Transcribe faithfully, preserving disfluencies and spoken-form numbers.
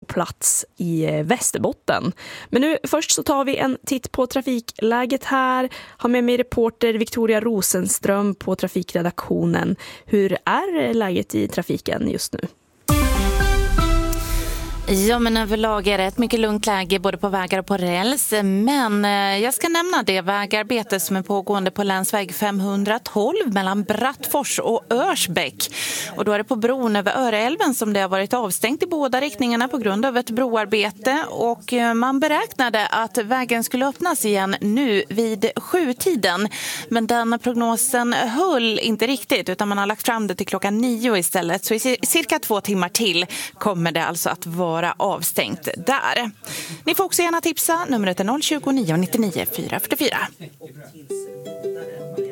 plats i Västerbotten. Men nu först så tar vi en titt på trafikläget här. Har med mig reporter Victoria Rosenström på trafikredaktionen. Hur är läget i trafiken just nu? Ja, men överlag är det ett mycket lugnt läge både på vägar och på räls. Men jag ska nämna det vägarbete som är pågående på länsväg femhundratolv mellan Brattfors och Örsbäck. Och då är det på bron över Öreälven som det har varit avstängt i båda riktningarna på grund av ett broarbete. Och man beräknade att vägen skulle öppnas igen nu vid sjutiden. Men den prognosen höll inte riktigt utan man har lagt fram det till klockan nio istället. Så i cirka två timmar till kommer det alltså att vara avstängt där. Ni får också gärna tipsa. Numret är noll tjugo, nio nittionio, fyra fyrtiofyra.